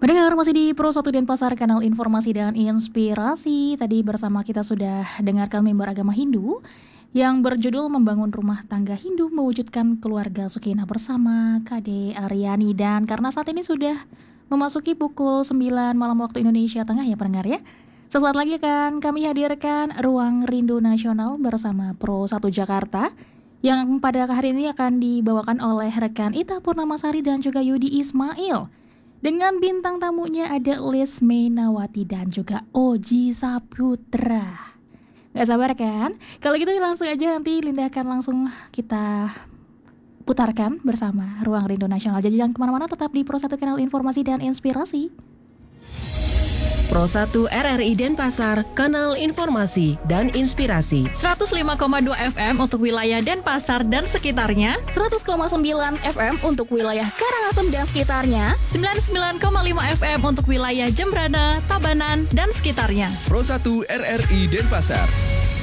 Pendengar masih di Pro 1 Denpasar, kanal informasi dan inspirasi. Tadi bersama kita sudah dengarkan mimbar agama Hindu yang berjudul Membangun Rumah Tangga Hindu Mewujudkan Keluarga Sakinah bersama Kade Aryani. Dan karena saat ini sudah memasuki pukul 9 malam waktu Indonesia Tengah ya pendengar ya, sesaat lagi akan kami hadirkan Ruang Rindu Nasional bersama Pro 1 Jakarta yang pada hari ini akan dibawakan oleh rekan Ita Purnamasari dan juga Yudi Ismail. Dengan bintang tamunya ada Liz Mainawati dan juga Oji Saputra. Gak sabar kan? Kalau gitu langsung aja nanti Linda akan langsung kita putarkan bersama Ruang Rindu Nasional. Jadi jangan kemana-mana, tetap di Pro 1 Kanal Informasi dan Inspirasi. Pro 1 RRI Denpasar, kanal informasi dan inspirasi. 105,2 FM untuk wilayah Denpasar dan sekitarnya, 100,9 FM untuk wilayah Karangasem dan sekitarnya, 99,5 FM untuk wilayah Jembrana, Tabanan, dan sekitarnya. Pro 1 RRI Denpasar.